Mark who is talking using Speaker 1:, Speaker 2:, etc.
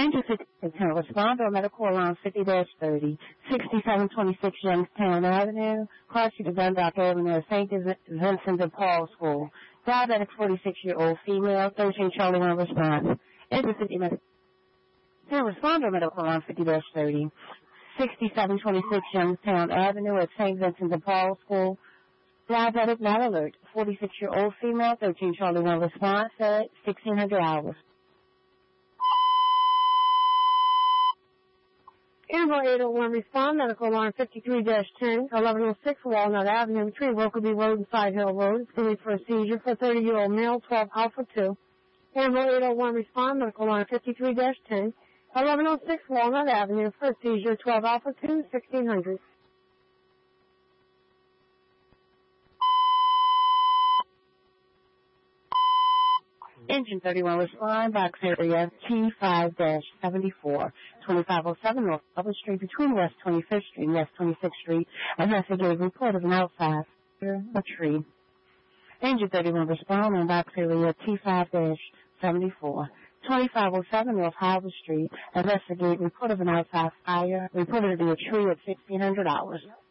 Speaker 1: Can respond to medical alarm 50-30, 6726 Youngstown Avenue, cross street of Dundalk Avenue, St. Vincent de Paul School. Diabetic 46-year-old female, 13 Charlie 1 response. Can respond to medical alarm 50-30, 6726 Youngstown Avenue at St. Vincent de Paul School. Diabetic not alert, 46-year-old female, 13 Charlie 1 response at 1600 hours.
Speaker 2: Animal 801 respond, medical alarm 53-10, 1106 Walnut Avenue, Tree Willoughby Road and Side Hill Road, screening for a seizure for 30-year-old male, 12 Alpha 2. Animal 801 respond, medical alarm 53-10, 1106 Walnut Avenue, for a seizure, 12 Alpha 2, 1600.
Speaker 1: Engine 31 respond, box area T5-74, 2507 North Upper Street between West 25th Street and West 26th Street. Investigative report of an outside a tree. Engine 31 respond on box area T5-74, 2507 North Howard Street. Investigate report of an outside fire. Reported to be a tree at 1600 hours.